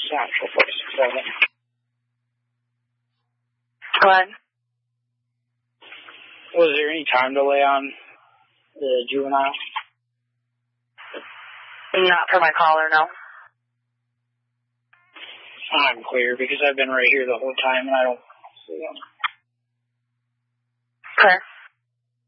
Central 467. Go ahead. Was there any time delay on the juvenile? Not for my caller, no. I'm clear because I've been right here the whole time and I don't see them. Okay.